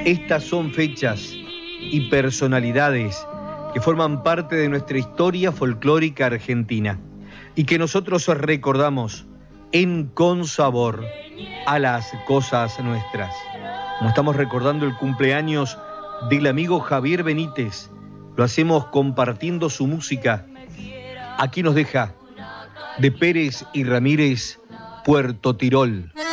Estas son fechas y personalidades que forman parte de nuestra historia folclórica argentina y que nosotros recordamos con sabor a las cosas nuestras. Como estamos recordando el cumpleaños del amigo Javier Benítez, lo hacemos compartiendo su música. Aquí nos deja de Pérez y Ramírez, Puerto Tirol.